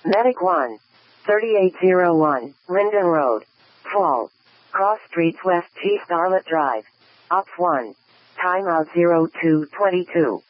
Medic 1. 3801, Linden Road. Fall. Cross Streets West Chief Scarlett Drive. Ops 1. Timeout 0222.